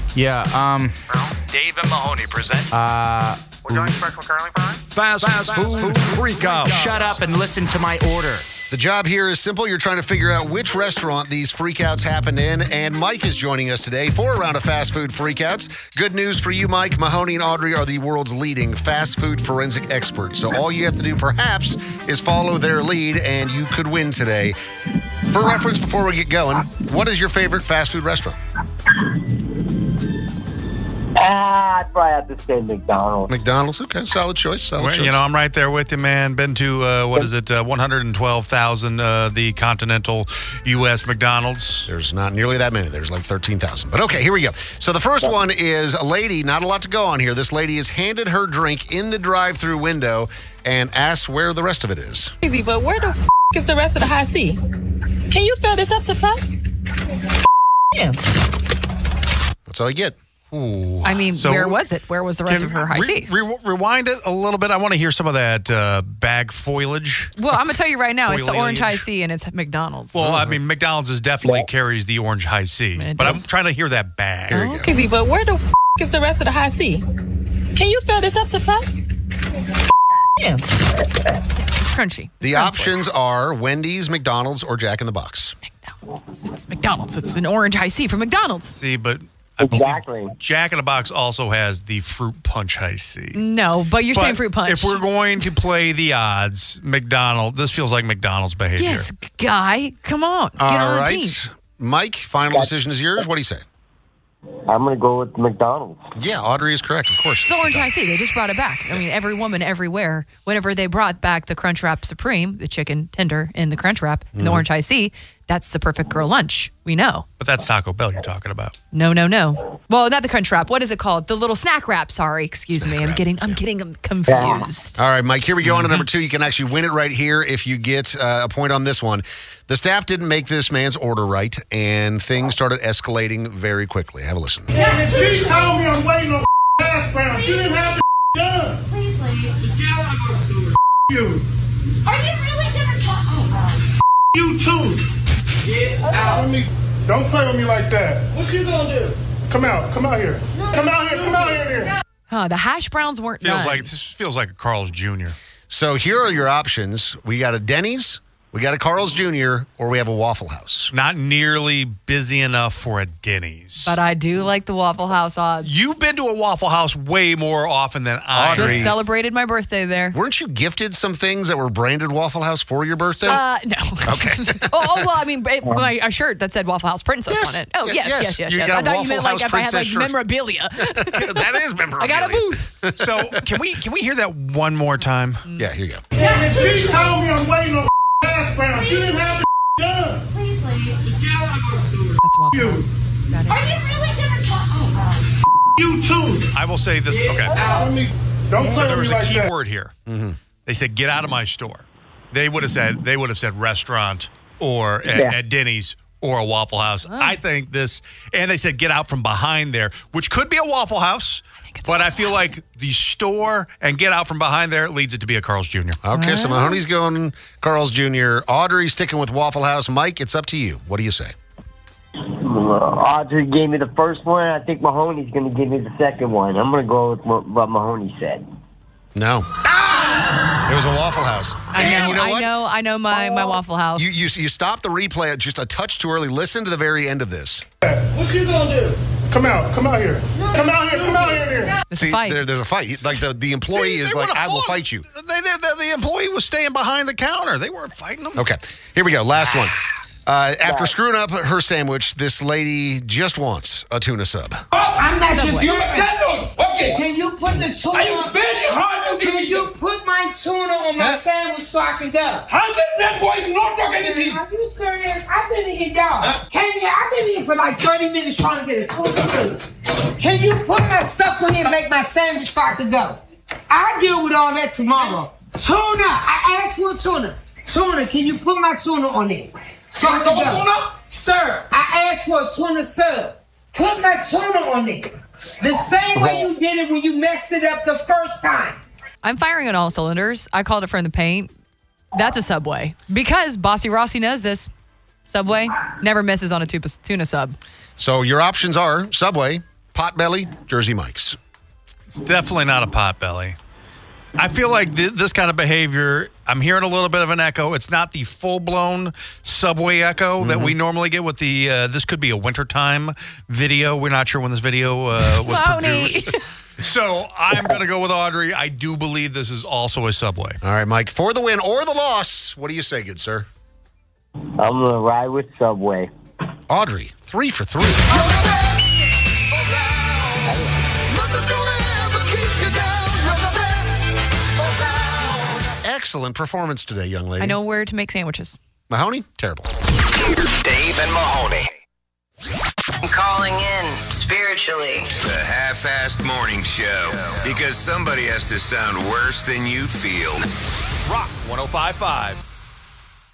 Yeah, Dave and Mahoney present We're doing special curling fries? Fast Food Freakout. shut up and listen to my order. The job here is simple. You're trying to figure out which restaurant these freakouts happened in, and Mike is joining us today for a round of fast food freakouts. Good news for you, Mike. Mahoney and Audrey are the world's leading fast food forensic experts. So all you have to do, perhaps, is follow their lead, and you could win today. For reference, before we get going, what is your favorite fast food restaurant? I'd probably have to say McDonald's. McDonald's. Okay, solid choice. Solid choice. You know, I'm right there with you, man. Been to, 112,000, the continental U.S. McDonald's. There's not nearly that many. There's like 13,000. But okay, here we go. So the first one is a lady, not a lot to go on here. This lady is handed her drink in the drive-through window and asked where the rest of it is. Easy, but where the is the rest of the high C? Can you fill this up to front? Yeah. That's all you get. Ooh. I mean, So- where was it? Where was the rest of her high C? Rewind it a little bit. I want to hear some of that bag foliage. Well, I'm going to tell you right now, it's the Foliage. orange high C and it's McDonald's. Well, I mean, McDonald's is definitely carries the orange high C, It but I'm does. trying to hear that bag. Here you go. Easy, but where the is the rest of the high C? Can you fill this up to front? Yeah. It's crunchy. The options are Wendy's, McDonald's, or Jack in the Box. McDonald's. It's McDonald's. It's an orange high C from McDonald's. See, but I Exactly. believe Jack in the Box also has the fruit punch high C. No, but you're saying But fruit punch. If we're going to play the odds, this feels like McDonald's behavior. Yes, guy. Come on. Get All on the right. team. Mike, final decision is yours. What do you say? I'm going to go with McDonald's. Yeah, Audrey is correct, of course. It's orange high C. They just brought it back. I mean, every woman everywhere, whenever they brought back the Crunchwrap Supreme, the chicken tender in the Crunchwrap, in the orange high C, that's the perfect girl lunch. We know. But that's Taco Bell you're talking about. No. Well, not the Crunchwrap. What is it called? The little snack wrap. Sorry, excuse me. I'm getting them confused. All right, Mike, here we go on to number 2. You can actually win it right here if you get a point on this one. The staff didn't make this man's order right, and things started escalating very quickly. Have a listen. She told me I'm waiting on hash browns. She didn't have the done. Please leave. You. Are you really gonna talk? Oh, God. You too. Don't play with me like that. What you gonna do? Come out here. Come out here. Huh, the hash browns weren't This done. feels like a Carl's Jr. So here are your options. We got a Denny's, we got a Carl's Jr., or we have a Waffle House. Not nearly busy enough for a Denny's. But I do like the Waffle House odds. You've been to a Waffle House way more often than I Audrey. Just celebrated my birthday there. Weren't you gifted some things that were branded Waffle House for your birthday? No. Okay. well, I mean, my shirt that said Waffle House Princess Yes. on it. Oh, yes. You I got a thought you Waffle meant like House if I had like Princess shirt. memorabilia. That is memorable. I got a booth. So can we hear that one more time? Yeah, here you go. She told me I'm waiting on hash browns. She didn't have the done. Please leave. That's Waffle House. That is Are you really gonna talk? Oh, God. You too. I will say this. Okay. Don't play So there with was me a like key that. word here. They said, "Get out of my store." They would have said restaurant or at Denny's or a Waffle House. I think this, and they said, "Get out from behind there," which could be a Waffle House. But I feel like the store and get out from behind there leads it to be a Carl's Jr. Okay, so Mahoney's going Carl's Jr. Audrey's sticking with Waffle House. Mike, it's up to you. What do you say? Audrey gave me the first one. I think Mahoney's going to give me the second one. I'm going to go with what Mahoney said. No. It was a Waffle House. And you know what? I know my Waffle House. You stopped the replay just a touch too early. Listen to the very end of this. What you gonna do? Come out here. Come out here. There's a fight. There's a fight. Like the employee is like, I will fight you. The employee was staying behind the counter. They weren't fighting them. Okay, here we go. Last one. After screwing up her sandwich, this lady just wants a tuna sub. I'm not just your sandwich. Okay. Can you put the tuna? Are you very hard to Can you put my tuna on my sandwich so I can go? How's it that boy not talking anything? Are you serious? I've been eating y'all. I've been eating for like 30 minutes trying to get a tuna food. Can you put my stuff on here and make my sandwich so I can go? I'll deal with all that tomorrow. Tuna. I asked for tuna. Tuna. Can you put my tuna on it? So I can go. Sir, I asked for a tuna sub. Put my tuna on it. The same way you did it when you messed it up the first time. I'm firing on all cylinders. I called it from the paint. That's a Subway. Because Bossy Rossi knows this. Subway never misses on a tuna sub. So your options are Subway, Potbelly, Jersey Mike's. It's definitely not a potbelly. I feel like this kind of behavior, I'm hearing a little bit of an echo. It's not the full-blown Subway echo that we normally get with the, this could be a wintertime video. We're not sure when this video was produced. So I'm going to go with Audrey. I do believe this is also a Subway. All right, Mike, for the win or the loss, what do you say, good sir? I'm going to ride with Subway. Audrey, 3 for 3. Excellent performance today, young lady. I know where to make sandwiches. Mahoney, terrible. Dave and Mahoney. I'm calling in spiritually. The Half-Assed Morning Show. Because somebody has to sound worse than you feel. Rock 105.5.